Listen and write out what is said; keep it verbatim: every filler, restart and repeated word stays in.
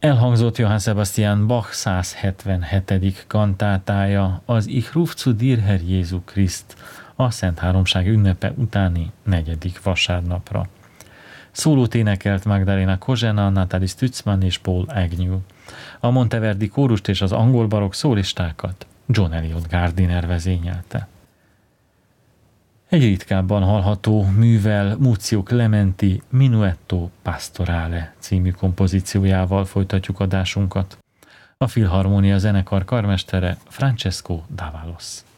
Elhangzott Johann Sebastian Bach száz hetvenhetedik kantátája, az Ich ruf zu dir, Herr Jézus Kriszt, a Szent Háromság ünnepe utáni negyedik vasárnapra. Szólót énekelt Magdalena Kozsena, Natalie Stutzman és Paul Agnew. A Monteverdi kórust és az angol barokk szólistákat John Eliot Gardiner vezényelte. Egy ritkábban hallható művel Muzio Clementi Minuetto Pastorale című kompozíciójával folytatjuk adásunkat. A Filharmonia zenekar karmestere Francesco Davalos.